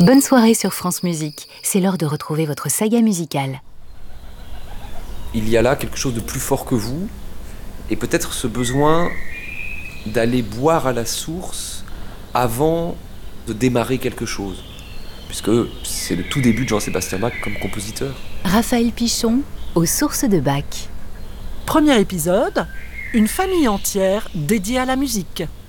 Bonne soirée sur France Musique, c'est l'heure de retrouver votre saga musicale. Il y a là quelque chose de plus fort que vous, et peut-être ce besoin d'aller boire à la source avant de démarrer quelque chose, puisque c'est le tout début de Jean-Sébastien Bach comme compositeur. Raphaël Pichon, aux sources de Bach. Premier épisode, une famille entière dédiée à la musique.